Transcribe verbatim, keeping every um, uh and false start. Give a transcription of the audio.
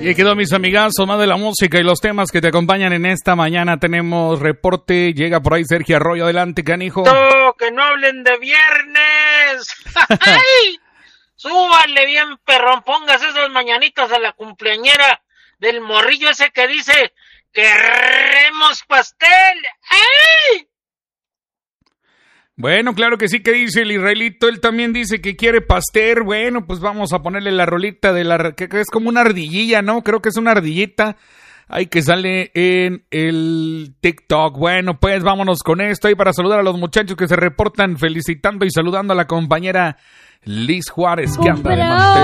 Y quedó, mis amigazos, más de la música y los temas que te acompañan en esta mañana. Tenemos reporte, llega por ahí Sergio Arroyo. Adelante, canijo. ¡No, que no hablen de viernes! ¡Ay! Súbale bien, perrón, pongas esas mañanitas a la cumpleañera del morrillo ese que dice, ¡queremos pastel! ¡Ay! Bueno, claro que sí, que dice el Israelito, él también dice que quiere pastel. Bueno, pues vamos a ponerle la rolita de la, que es como una ardillilla, ¿no? Creo que es una ardillita, ahí que sale en el TikTok. Bueno, pues vámonos con esto, ahí para saludar a los muchachos que se reportan felicitando y saludando a la compañera Liz Juárez, que anda de mantel.